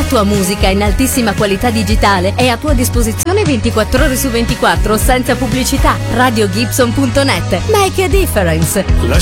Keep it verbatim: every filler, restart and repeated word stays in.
tua musica in altissima qualità digitale è a tua disposizione ventiquattro ore su ventiquattro senza pubblicità. radio gibson punto net. Make a difference.